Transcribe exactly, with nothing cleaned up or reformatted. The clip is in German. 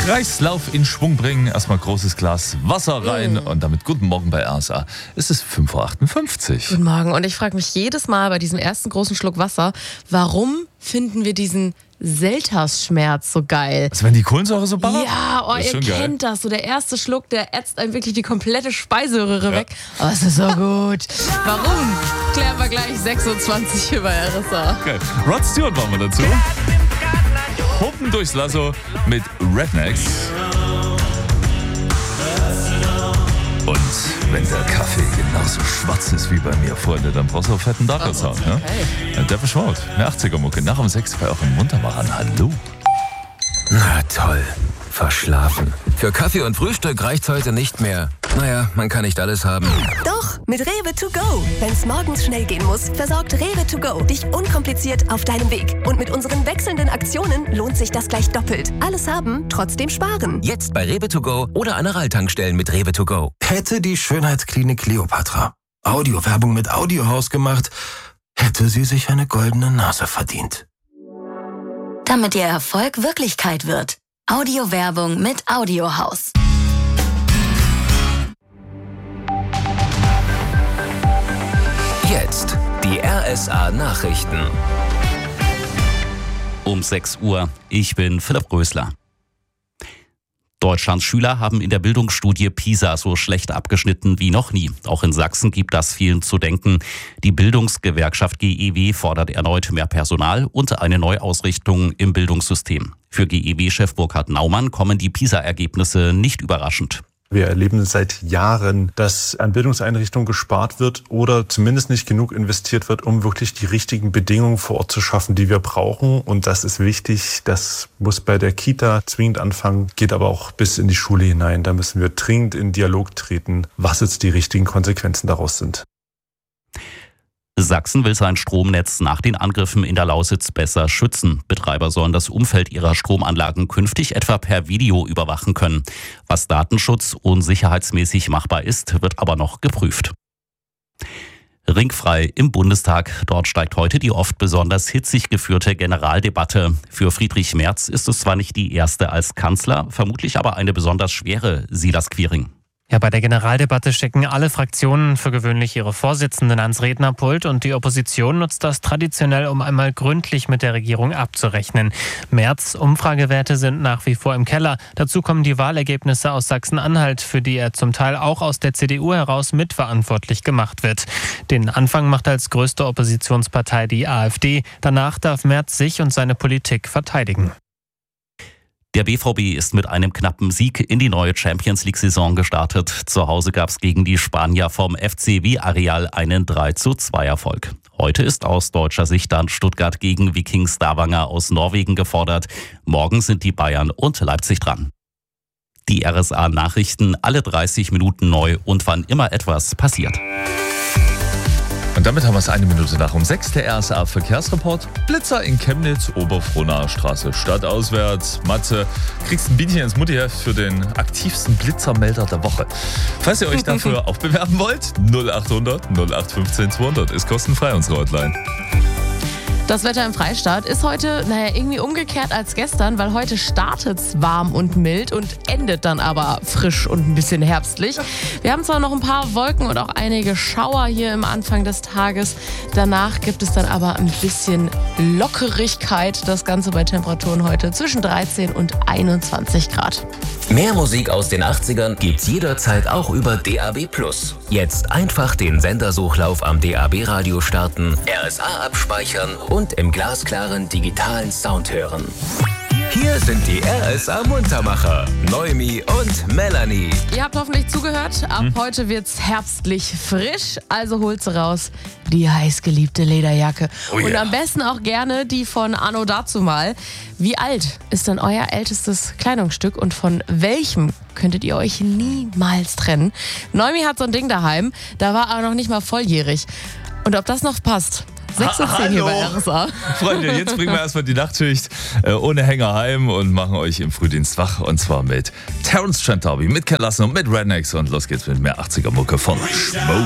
Kreislauf in Schwung bringen. Erstmal großes Glas Wasser rein Mm. und damit guten Morgen bei R S A. Es ist fünf Uhr achtundfünfzig. Guten Morgen. Und ich frage mich jedes Mal bei diesem ersten großen Schluck Wasser, warum finden wir diesen Seltersschmerz so geil? Also wenn die Kohlensäure so ballert? Ja, oh, Das ist ihr schon geil. kennt das. So der erste Schluck, der ätzt einem wirklich die komplette Speiseröhre weg. Aber es ist so gut. Warum? Klären wir gleich sechsundzwanzig hier bei R S A. Geil. Rod Stewart waren wir dazu. Hupen durchs Lasso mit Rednecks. Und wenn der Kaffee genauso schwarz ist wie bei mir, Freunde, dann brauchst du auch fetten Darker-Sound. Ne? Okay. Depeche Mode, eine achtziger-Mucke, nach um sechs bei euren Muntermachern. Hallo. Na toll, verschlafen. Für Kaffee und Frühstück reicht's heute nicht mehr. Naja, man kann nicht alles haben. Doch, mit Rewe to go. Wenn's morgens schnell gehen muss, versorgt Rewe to go dich unkompliziert auf deinem Weg. Und mit unseren wechselnden Aktionen lohnt sich das gleich doppelt. Alles haben, trotzdem sparen. Jetzt bei Rewe to go oder an Aral-Tankstellen mit Rewe to go. Hätte die Schönheitsklinik Kleopatra Audiowerbung mit Audiohaus gemacht, hätte sie sich eine goldene Nase verdient. Damit Ihr Erfolg Wirklichkeit wird. Audiowerbung mit Audiohaus. Jetzt die R S A-Nachrichten. Um sechs Uhr. Ich bin Philipp Rösler. Deutschlands Schüler haben in der Bildungsstudie PISA so schlecht abgeschnitten wie noch nie. Auch in Sachsen gibt das vielen zu denken. Die Bildungsgewerkschaft G E W fordert erneut mehr Personal und eine Neuausrichtung im Bildungssystem. Für G E W-Chef Burkhard Naumann kommen die PISA-Ergebnisse nicht überraschend. Wir erleben seit Jahren, dass an Bildungseinrichtungen gespart wird oder zumindest nicht genug investiert wird, um wirklich die richtigen Bedingungen vor Ort zu schaffen, die wir brauchen. Und das ist wichtig. Das muss bei der Kita zwingend anfangen, geht aber auch bis in die Schule hinein. Da müssen wir dringend in Dialog treten, was jetzt die richtigen Konsequenzen daraus sind. Sachsen will sein Stromnetz nach den Angriffen in der Lausitz besser schützen. Betreiber sollen das Umfeld ihrer Stromanlagen künftig etwa per Video überwachen können. Was Datenschutz- und sicherheitsmäßig machbar ist, wird aber noch geprüft. Ringfrei im Bundestag. Dort steigt heute die oft besonders hitzig geführte Generaldebatte. Für Friedrich Merz ist es zwar nicht die erste als Kanzler, vermutlich aber eine besonders schwere, Silas Quiring. Ja, bei der Generaldebatte stecken alle Fraktionen für gewöhnlich ihre Vorsitzenden ans Rednerpult und die Opposition nutzt das traditionell, um einmal gründlich mit der Regierung abzurechnen. Merz' Umfragewerte sind nach wie vor im Keller. Dazu kommen die Wahlergebnisse aus Sachsen-Anhalt, für die er zum Teil auch aus der C D U heraus mitverantwortlich gemacht wird. Den Anfang macht als größte Oppositionspartei die AfD. Danach darf Merz sich und seine Politik verteidigen. Der B V B ist mit einem knappen Sieg in die neue Champions-League-Saison gestartet. Zu Hause gab es gegen die Spanier vom F C Villarreal einen drei zu zwei Erfolg. Heute ist aus deutscher Sicht dann Stuttgart gegen Viking Stavanger aus Norwegen gefordert. Morgen sind die Bayern und Leipzig dran. Die R S A-Nachrichten alle dreißig Minuten neu und wann immer etwas passiert. Und damit haben wir es eine Minute nach um sechs. Der R S A-Verkehrsreport. Blitzer in Chemnitz, Oberfrohnaer Straße, stadtauswärts. Matze, kriegst ein Bienchen ins Muttiheft für den aktivsten Blitzermelder der Woche. Falls ihr euch dafür auch bewerben wollt, null achthundert null acht fünfzehn zweihundert ist kostenfrei unsere Hotline. Das Wetter im Freistaat ist heute, naja, irgendwie umgekehrt als gestern, weil heute startet es warm und mild und endet dann aber frisch und ein bisschen herbstlich. Wir haben zwar noch ein paar Wolken und auch einige Schauer hier im Anfang des Tages. Danach gibt es dann aber ein bisschen Lockerigkeit. Das Ganze bei Temperaturen heute zwischen dreizehn und einundzwanzig Grad. Mehr Musik aus den achtzigern gibt's jederzeit auch über D A B plus. Jetzt einfach den Sendersuchlauf am D A B-Radio starten, R S A abspeichern und im glasklaren digitalen Sound hören. Hier sind die R S A-Muntermacher, Noemi und Melanie. Ihr habt hoffentlich zugehört. Ab hm. heute wird's herbstlich frisch, also holt sie raus. Die heißgeliebte Lederjacke. Oh yeah. Und am besten auch gerne die von Anno dazumal. Wie alt ist denn euer ältestes Kleidungsstück und von welchem könntet ihr euch niemals trennen? Noemi hat so ein Ding daheim, da war er noch nicht mal volljährig. Und ob das noch passt? sechs Uhr zehn hier bei R S A. Freunde, jetzt bringen wir erstmal die Nachtschicht äh, ohne Hänger heim und machen euch im Frühdienst wach. Und zwar mit Terence Trent D'Arby, mit Ken Lassen und mit Rednecks. Und los geht's mit mehr achtziger-Mucke von Schmo.